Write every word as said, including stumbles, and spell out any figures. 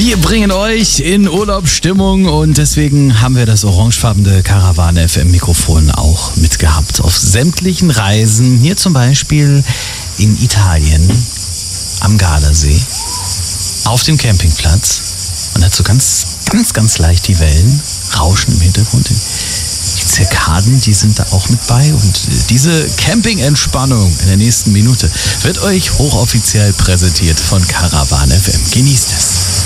Wir bringen euch in Urlaubsstimmung und deswegen haben wir das orangefarbene Karawane F M Mikrofon auch mitgehabt auf sämtlichen Reisen. Hier zum Beispiel in Italien am Gardasee auf dem Campingplatz. Man hat so ganz, ganz, ganz leicht die Wellen rauschen im Hintergrund. Die Zirkaden, die sind da auch mit bei und diese Camping-Entspannung in der nächsten Minute wird euch hochoffiziell präsentiert von Karawane F M. Genießt es!